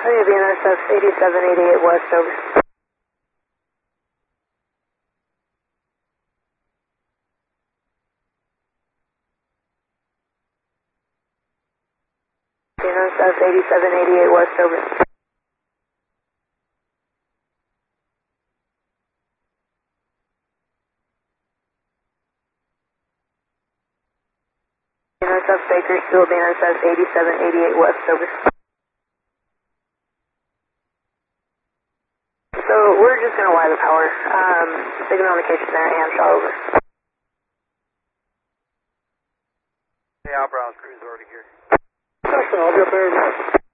BNSF 8788 West, over. BNSF 8788 West, over. BNSF Bakersfield, BNSF 8788 West, over. So we're just going to wire the power. Signal indication there, Amshaw, over. Hey, Al Brown's crew's already here. Excellent, I'll be up there.